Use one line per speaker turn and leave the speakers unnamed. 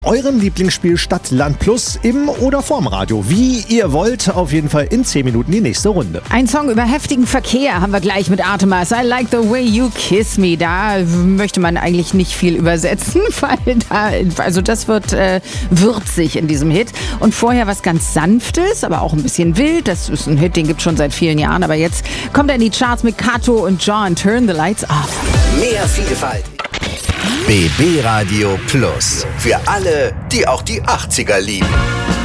Eurem Lieblingsspiel Stadt, Land Plus im oder vorm Radio. Wie ihr wollt, auf jeden Fall in 10 Minuten die nächste Runde.
Ein Song über heftigen Verkehr haben wir gleich mit Artemis. I like the way you kiss me. Da möchte man eigentlich nicht viel übersetzen, weil das wird würzig in diesem Hit. Und vorher was ganz Sanftes, aber auch ein bisschen wild. Das ist ein Hit, den gibt es schon seit vielen Jahren. Aber jetzt kommt er in die Charts mit Kato und John. Turn the Lights Off.
Mehr Vielfalt. BB Radio Plus. Für alle, die auch die 80er lieben.